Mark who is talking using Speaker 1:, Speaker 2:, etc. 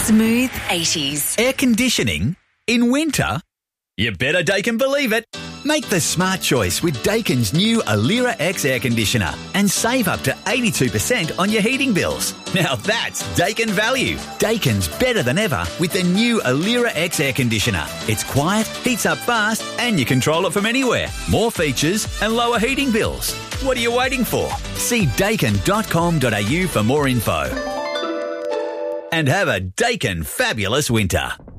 Speaker 1: Smooth 80s.
Speaker 2: Air conditioning in winter? You better Daikin believe it. Make the smart choice with Daikin's new Alira X air conditioner and save up to 82% on your heating bills. Now that's Daikin value. Daikin's better than ever with the new Alira X air conditioner. It's quiet, heats up fast, and you control it from anywhere. More features and lower heating bills. What are you waiting for? See daikin.com.au for more info. And have a Daikin fabulous winter.